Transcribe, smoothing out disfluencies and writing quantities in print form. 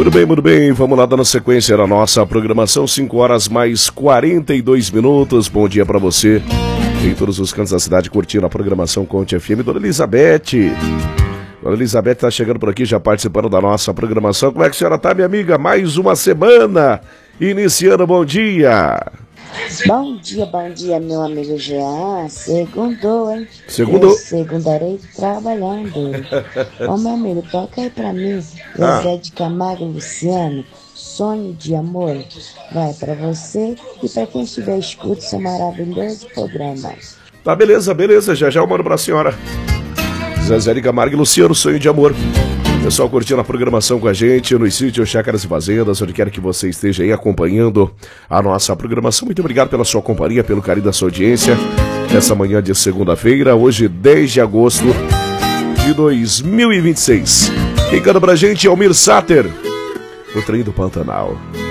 Muito bem, muito bem. Vamos lá dando sequência na nossa programação. 5 horas mais 42 minutos. Bom dia pra você. Em todos os cantos da cidade curtindo a programação Conte FM. Dona Elizabeth. Dona Elizabeth tá chegando por aqui, já participando da nossa programação. Como é que a senhora tá, minha amiga? Mais uma semana iniciando. Bom dia. Bom dia, meu amigo Jean. Segundou, hein? Segundou. Eu segundarei trabalhando. Ô, meu amigo, toca aí pra mim. Zezé de Camargo e Luciano, Sonho de Amor. Vai pra você e pra quem estiver escutando seu maravilhoso programa. Tá, beleza. Já eu mando pra senhora. Zezé de Camargo e Luciano, Sonho de Amor. Pessoal curtindo a programação com a gente nos sítios, chácaras e fazendas, onde quer que você esteja aí acompanhando a nossa programação. Muito obrigado pela sua companhia, pelo carinho da sua audiência. Nessa manhã de segunda-feira, hoje 10 de agosto de 2026. Quem canta pra gente é Almir Sater, o Trem do Pantanal.